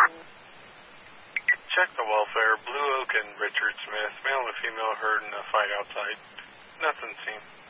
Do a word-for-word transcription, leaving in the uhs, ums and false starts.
Check the welfare. Blue Oak and Richard Smith. Male and female heard in a fight outside. Nothing seen.